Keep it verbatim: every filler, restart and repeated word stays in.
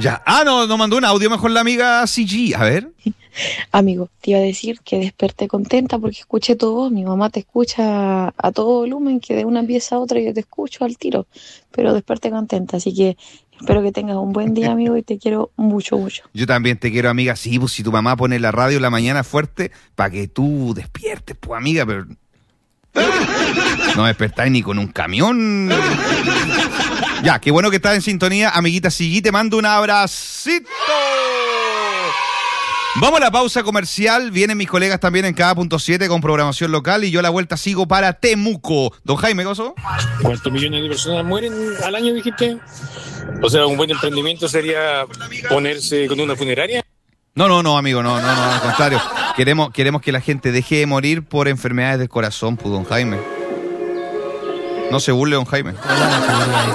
Ya. Ah, no, nos mandó un audio mejor la amiga C G. A ver. Amigo, te iba a decir que desperté contenta porque escuché tu voz. Mi mamá te escucha a todo volumen, que de una pieza a otra yo te escucho al tiro. Pero desperté contenta, así que espero que tengas un buen día, amigo, y te quiero mucho, mucho. Yo también te quiero, amiga. Sí, pues si tu mamá pone la radio en la mañana fuerte, para que tú despiertes, pues, amiga, pero... No despertáis ni con un camión. Ya, qué bueno que estás en sintonía, amiguita Sigui, te mando un abracito. Vamos a la pausa comercial, vienen mis colegas también en cada punto siete con programación local y yo a la vuelta sigo para Temuco. Don Jaime Gozo. ¿Cuántos millones de personas mueren al año, dijiste? O sea, un buen emprendimiento sería ponerse con una funeraria. No, no, no, amigo, no, no, no, al contrario. Queremos, queremos que la gente deje de morir por enfermedades del corazón, pues, don Jaime. No se burle, don Jaime.